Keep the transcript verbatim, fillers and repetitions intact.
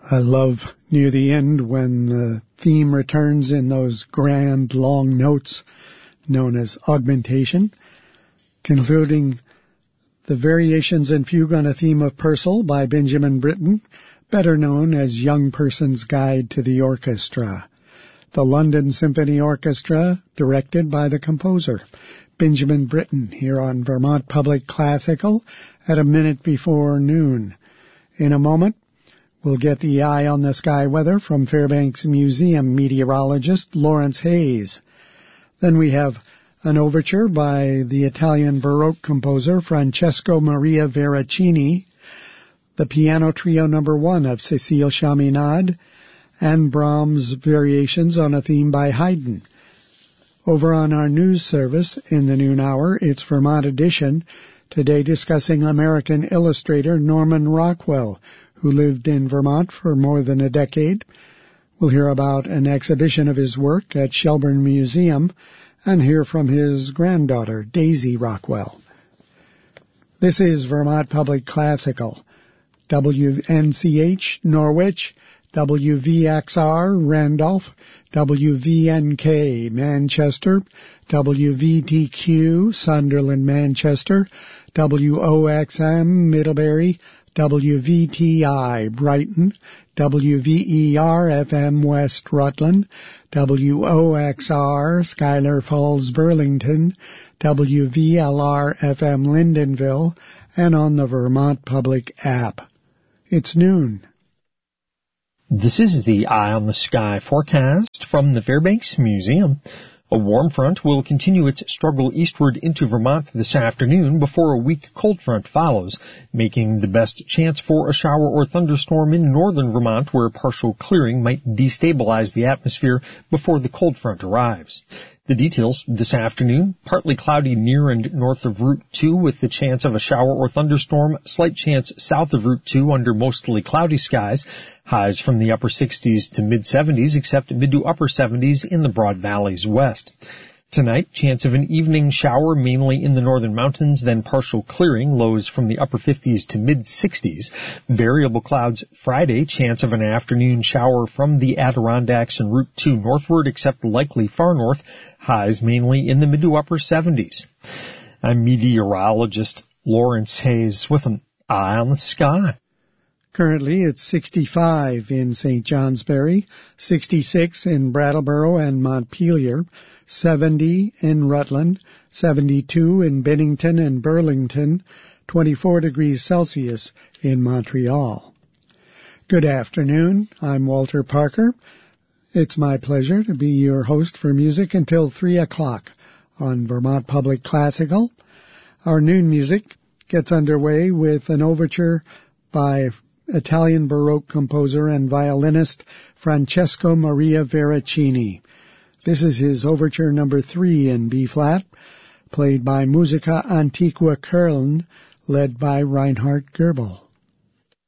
I love near the end when the theme returns in those grand long notes known as augmentation, concluding the Variations and Fugue on a Theme of Purcell by Benjamin Britten, better known as Young Person's Guide to the Orchestra. The London Symphony Orchestra, directed by the composer, Benjamin Britten, here on Vermont Public Classical at a minute before noon. In a moment, we'll get the eye on the sky weather from Fairbanks Museum meteorologist Lawrence Hayes. Then we have an overture by the Italian Baroque composer Francesco Maria Veracini, the piano trio number one of Cécile Chaminade, and Brahms' Variations on a Theme by Haydn. Over on our news service in the noon hour, it's Vermont Edition, today discussing American illustrator Norman Rockwell, who lived in Vermont for more than a decade. We'll hear about an exhibition of his work at Shelburne Museum and hear from his granddaughter, Daisy Rockwell. This is Vermont Public Classical, W N C H, Norwich, W V X R, Randolph, W V N K, Manchester, W V T Q, Sunderland, Manchester, W O X M, Middlebury, W V T I, Brighton, W V E R F M West Rutland, W O X R Schuyler Falls Burlington, W V L R F M Lyndonville, and on the Vermont Public app. It's noon. This is the Eye on the Sky forecast from the Fairbanks Museum. A warm front will continue its struggle eastward into Vermont this afternoon before a weak cold front follows, making the best chance for a shower or thunderstorm in northern Vermont where partial clearing might destabilize the atmosphere before the cold front arrives. The details this afternoon: partly cloudy near and north of Route two with the chance of a shower or thunderstorm, slight chance south of Route two under mostly cloudy skies, highs from the upper sixties to mid-seventies except mid to upper seventies in the Broad Valleys west. Tonight, chance of an evening shower mainly in the northern mountains, then partial clearing, lows from the upper fifties to mid-sixties. Variable clouds Friday, chance of an afternoon shower from the Adirondacks and Route two northward except likely far north, highs mainly in the mid to upper seventies. I'm meteorologist Lawrence Hayes with an Eye on the Sky. Currently, it's sixty-five in Saint Johnsbury, sixty-six in Brattleboro and Montpelier, seventy in Rutland, seventy-two in Bennington and Burlington, twenty-four degrees Celsius in Montreal. Good afternoon. I'm Walter Parker. It's my pleasure to be your host for music until three o'clock on Vermont Public Classical. Our noon music gets underway with an overture by Italian Baroque composer and violinist Francesco Maria Veracini. This is his overture number three in B-flat, played by Musica Antiqua Köln, led by Reinhard Goebel.